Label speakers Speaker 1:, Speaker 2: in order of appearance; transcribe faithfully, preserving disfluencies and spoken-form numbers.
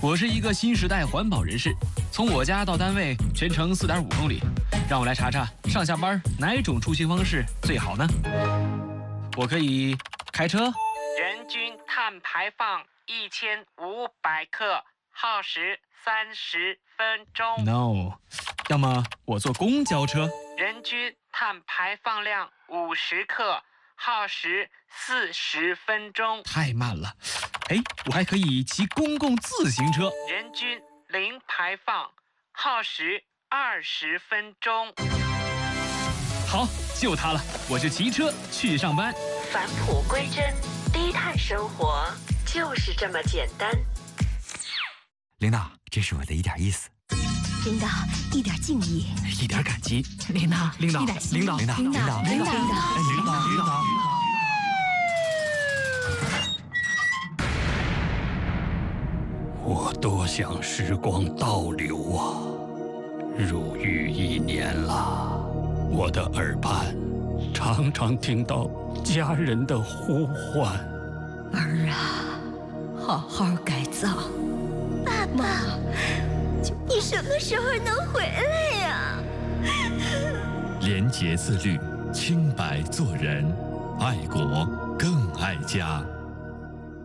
Speaker 1: 我是一个新时代环保人士，从我家到单位全程四点五公里，让我来查查上下班哪种出行方式最好呢？我可以开车，
Speaker 2: 人均碳排放一千五百克，耗时三十分钟。
Speaker 1: No， 要么我坐公交车，
Speaker 2: 人均碳排放量五十克，耗时四十分钟。
Speaker 1: 太慢了。哎，我还可以骑公共自行车，
Speaker 2: 人均零排放，耗时二十分钟。
Speaker 1: 好，就它了，我就骑车去上班。
Speaker 3: 返璞归真，低碳生活就是这么简单。
Speaker 4: 领导，这是我的一点意思。
Speaker 5: 领导，一点敬意，
Speaker 1: 一点感激。
Speaker 5: 领导，
Speaker 1: 领导，
Speaker 5: 一点心意
Speaker 1: 领导，
Speaker 4: 领导，
Speaker 5: 领导，领导，领导，
Speaker 4: 领导，领导。
Speaker 6: 我多想时光倒流啊！入狱一年了，我的耳畔常常听到家人的呼唤。
Speaker 5: 儿啊，好好改造。爸爸，你什么时候能回来呀？
Speaker 7: 廉洁自律，清白做人，爱国更爱家。